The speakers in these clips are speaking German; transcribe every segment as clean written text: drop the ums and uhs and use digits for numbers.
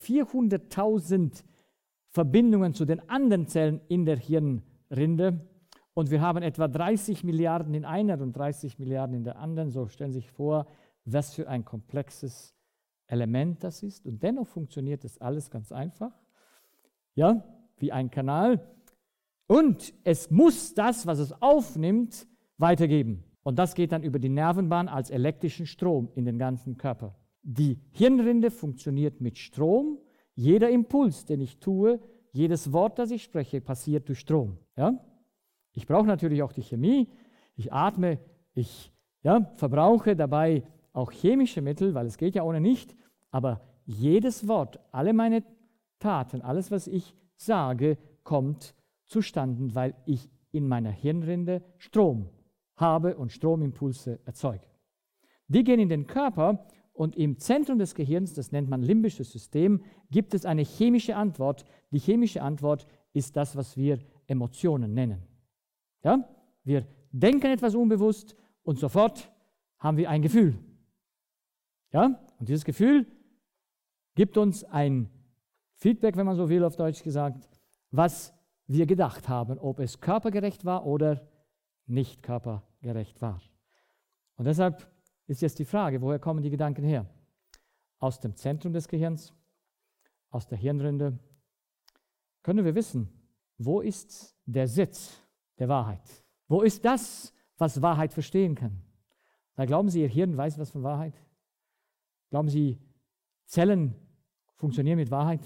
400.000 Verbindungen zu den anderen Zellen in der Hirnrinde und wir haben etwa 30 Milliarden in einer und 30 Milliarden in der anderen. So stellen Sie sich vor, was für ein komplexes Element das ist. Und dennoch funktioniert das alles ganz einfach, ja, wie ein Kanal. Und es muss das, was es aufnimmt, weitergeben. Und das geht dann über die Nervenbahn als elektrischen Strom in den ganzen Körper. Die Hirnrinde funktioniert mit Strom. Jeder Impuls, den ich tue, jedes Wort, das ich spreche, passiert durch Strom. Ja? Ich brauche natürlich auch die Chemie. Ich atme, ich verbrauche dabei auch chemische Mittel, weil es geht ja ohne nicht. Aber jedes Wort, alle meine Taten, alles, was ich sage, kommt zustande, weil ich in meiner Hirnrinde Strom habe und Stromimpulse erzeuge. Die gehen in den Körper und im Zentrum des Gehirns, das nennt man limbisches System, gibt es eine chemische Antwort. Die chemische Antwort ist das, was wir Emotionen nennen. Ja? Wir denken etwas unbewusst und sofort haben wir ein Gefühl. Ja? Und dieses Gefühl gibt uns ein Feedback, wenn man so will, auf Deutsch gesagt, was wir gedacht haben, ob es körpergerecht war oder nicht körpergerecht war. Und deshalb ist jetzt die Frage, woher kommen die Gedanken her? Aus dem Zentrum des Gehirns, aus der Hirnrinde. Können wir wissen, wo ist der Sitz der Wahrheit? Wo ist das, was Wahrheit verstehen kann? Da glauben Sie, Ihr Hirn weiß was von Wahrheit? Glauben Sie, Zellen funktionieren mit Wahrheit?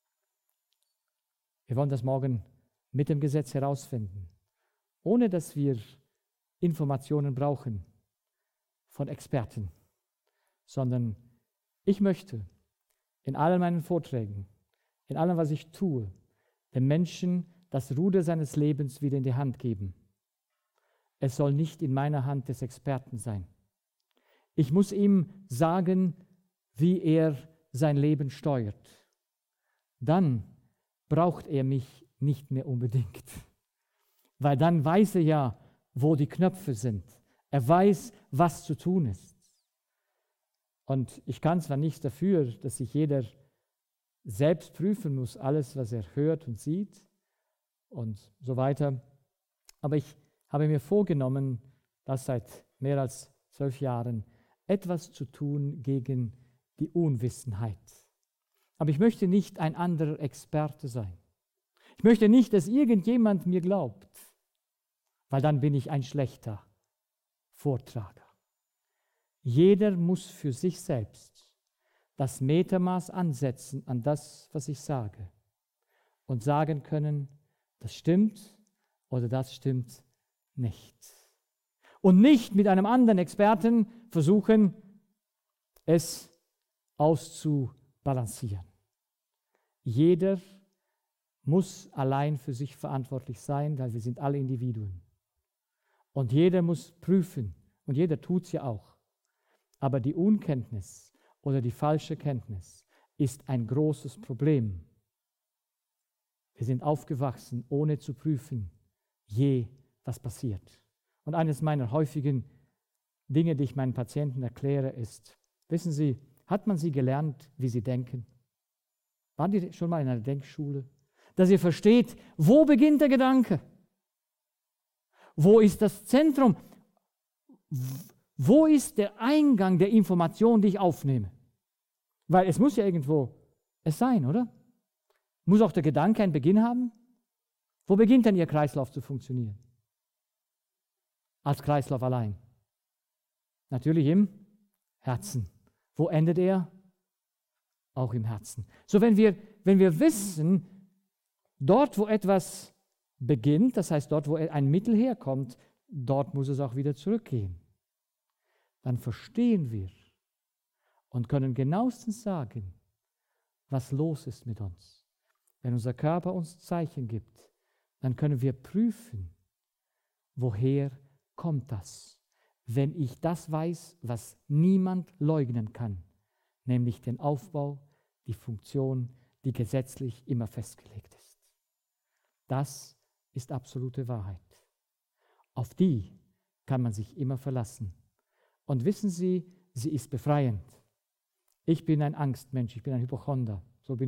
Wir wollen das morgen mit dem Gesetz herausfinden, ohne dass wir Informationen brauchen von Experten, sondern ich möchte in allen meinen Vorträgen, in allem, was ich tue, dem Menschen das Ruder seines Lebens wieder in die Hand geben. Es soll nicht in meiner Hand des Experten sein. Ich muss ihm sagen, wie er sein Leben steuert. Dann braucht er mich nicht mehr unbedingt, weil dann weiß er ja, wo die Knöpfe sind. Er weiß, was zu tun ist. Und ich kann zwar nichts dafür, dass sich jeder selbst prüfen muss, alles, was er hört und sieht und so weiter, aber ich habe mir vorgenommen, das seit mehr als 12 Jahren, etwas zu tun gegen die Unwissenheit. Aber ich möchte nicht ein anderer Experte sein. Ich möchte nicht, dass irgendjemand mir glaubt, weil dann bin ich ein schlechter Vortrager. Jeder muss für sich selbst das Metermaß ansetzen an das, was ich sage und sagen können, das stimmt oder das stimmt nicht. Und nicht mit einem anderen Experten versuchen, es auszubalancieren. Jeder muss allein für sich verantwortlich sein, weil wir sind alle Individuen. Und jeder muss prüfen, und jeder tut es ja auch. Aber die Unkenntnis oder die falsche Kenntnis ist ein großes Problem. Wir sind aufgewachsen, ohne zu prüfen, was passiert. Und eines meiner häufigen Dinge, die ich meinen Patienten erkläre, ist, wissen Sie, hat man Sie gelernt, wie Sie denken? Waren die schon mal in einer Denkschule? Dass ihr versteht, wo beginnt der Gedanke? Wo ist das Zentrum? Wo ist der Eingang der Information, die ich aufnehme? Weil es muss ja irgendwo es sein, oder? Muss auch der Gedanke einen Beginn haben? Wo beginnt denn Ihr Kreislauf zu funktionieren? Als Kreislauf allein. Natürlich im Herzen. Wo endet er? Auch im Herzen. So, wenn wir wissen, dort, wo etwas beginnt, das heißt, dort, wo ein Mittel herkommt, dort muss es auch wieder zurückgehen. Dann verstehen wir und können genauestens sagen, was los ist mit uns. Wenn unser Körper uns Zeichen gibt, dann können wir prüfen, woher kommt das. Wenn ich das weiß, was niemand leugnen kann, nämlich den Aufbau, die Funktion, die gesetzlich immer festgelegt ist. Das ist absolute Wahrheit. Auf die kann man sich immer verlassen. Und wissen Sie, sie ist befreiend. Ich bin ein Angstmensch, ich bin ein Hypochonder.